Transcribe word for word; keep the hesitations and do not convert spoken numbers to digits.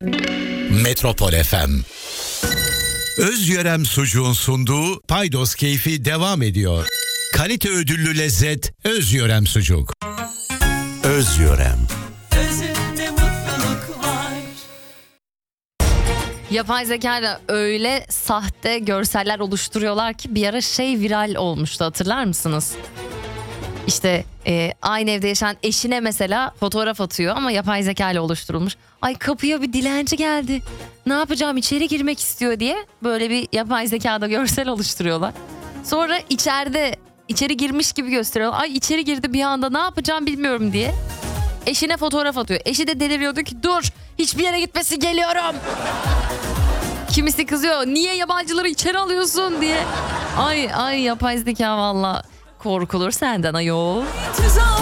Metropol F M. Özyörem Sucuğun sunduğu Paydos Keyfi devam ediyor. Kalite ödüllü lezzet Özyörem Sucuk. Özyörem. Özünde mutluluk var. Yapay zekayla öyle sahte görseller oluşturuyorlar ki bir ara şey viral olmuştu, hatırlar mısınız? İşte e, aynı evde yaşayan eşine mesela fotoğraf atıyor ama yapay zekayla oluşturulmuş. Ay kapıya bir dilenci geldi, ne yapacağım, içeri girmek istiyor diye böyle bir yapay zekada görsel oluşturuyorlar. Sonra içeride içeri girmiş gibi gösteriyorlar. Ay içeri girdi bir anda, ne yapacağım bilmiyorum diye. Eşine fotoğraf atıyor. Eşi de deliriyordu ki dur hiçbir yere gitmesin, geliyorum. Kimisi kızıyor, niye yabancıları içeri alıyorsun diye. Ay ay yapay zeka valla korkulur senden ayol. Tuzak